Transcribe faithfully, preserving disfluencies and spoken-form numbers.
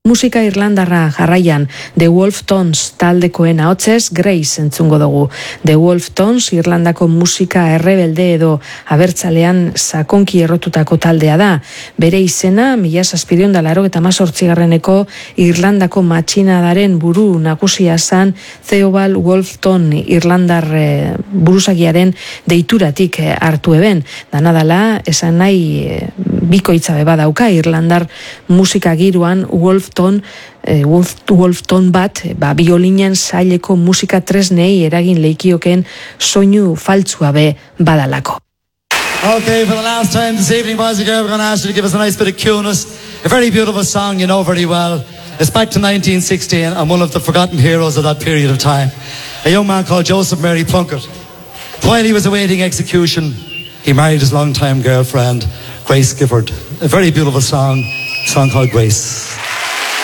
Musika irlandarra jarraian, The Wolf Tones taldekoen ahotsez Grace entzungo dugu. The Wolf Tones Irlandako musika errebelde edo abertzalean sakonki errotutako taldea da. Bere izena, mila zazpideun da laurogeita hemezortzigarreneko Irlandako matxinadaren buru nagusia zan Theobald Wolfton Irlandar eh, buruzagiaren deituratik eh, hartu eben. Danadala, esan nahi eh, bikoitza beba dauka Irlandar musika giruan Wolf Ton, eh, Wolf, Wolfton bat, ba, biolinen saileko musika tresnei eragin leikioken soinu faltsua be badalako. Okay, for the last time this evening, boys and girls, we're going to ask you to give us a nice bit of cuteness. A very beautiful song you know very well. It's back to nineteen sixty and one of the forgotten heroes of that period of time. A young man called Joseph Mary Plunkett. While he was awaiting execution, he married his longtime girlfriend, Grace Gifford. A very beautiful song, a song called Grace.